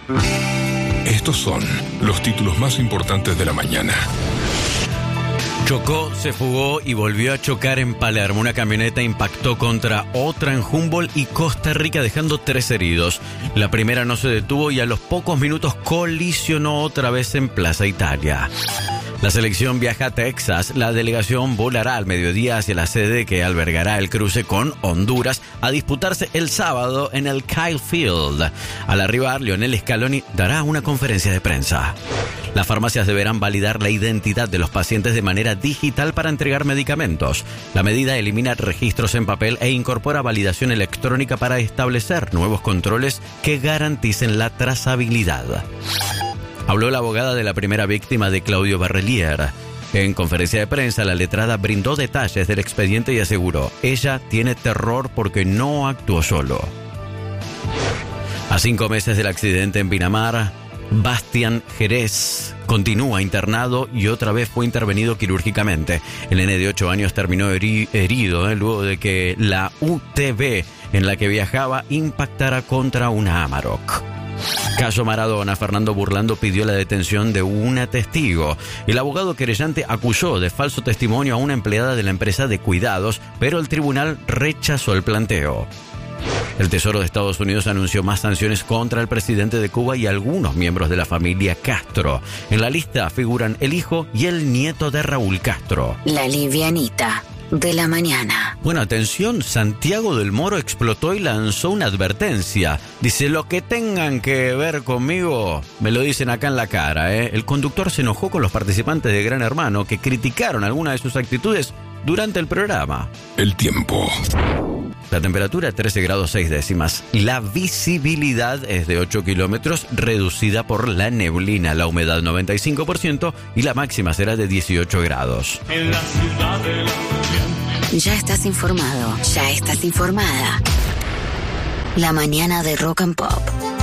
Estos son los títulos más importantes de la mañana. Chocó, se fugó y volvió a chocar en Palermo. Una camioneta impactó contra otra en Humboldt y Costa Rica, dejando 3 heridos. La primera no se detuvo y a los pocos minutos colisionó otra vez en Plaza Italia. La selección viaja a Texas. La delegación volará al mediodía hacia la sede que albergará el cruce con Honduras a disputarse el sábado en el Kyle Field. Al arribar, Lionel Scaloni dará una conferencia de prensa. Las farmacias deberán validar la identidad de los pacientes de manera digital para entregar medicamentos. La medida elimina registros en papel e incorpora validación electrónica para establecer nuevos controles que garanticen la trazabilidad. Habló la abogada de la primera víctima de Claudio Barrelier. En conferencia de prensa, la letrada brindó detalles del expediente y aseguró: ella tiene terror porque no actuó solo. A 5 meses del accidente en Pinamar, Bastián Jerez continúa internado y otra vez fue intervenido quirúrgicamente. El nene de 8 años terminó herido luego de que la UTV en la que viajaba impactara contra una Amarok. Caso Maradona, Fernando Burlando pidió la detención de una testigo. El abogado querellante acusó de falso testimonio a una empleada de la empresa de cuidados, pero el tribunal rechazó el planteo. El Tesoro de Estados Unidos anunció más sanciones contra el presidente de Cuba y algunos miembros de la familia Castro. En la lista figuran el hijo y el nieto de Raúl Castro. La livianita de la mañana. Bueno, atención, Santiago del Moro explotó y lanzó una advertencia. Dice: lo que tengan que ver conmigo, me lo dicen acá en la cara, ¿eh? El conductor se enojó con los participantes de Gran Hermano que criticaron algunas de sus actitudes durante el programa. El tiempo. La temperatura 13 grados 6 décimas. La visibilidad es de 8 kilómetros, reducida por la neblina. La humedad 95% y la máxima será de 18 grados. En la ciudad de la... Ya estás informado, ya estás informada. La mañana de Rock and Pop.